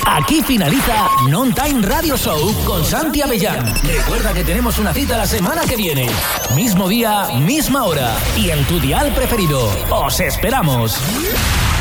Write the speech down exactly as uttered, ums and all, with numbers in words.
Aquí finaliza Non Time Radio Show con Santi Avellán. Recuerda que tenemos una cita la semana que viene. Mismo día, misma hora y en tu dial preferido. ¡Os esperamos!